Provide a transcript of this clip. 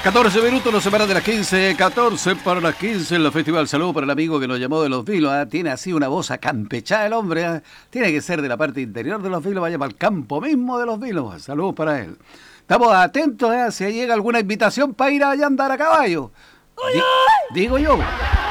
14 minutos nos separan de las 15, 14 para las 15 en la Festival. Saludos para el amigo que nos llamó de Los Vilos. Tiene así una voz acampechada el hombre. Tiene que ser de la parte interior de Los Vilos, vaya para el campo mismo de Los Vilos. Saludos para él. Estamos atentos si llega alguna invitación para ir allá a andar a caballo. Digo yo.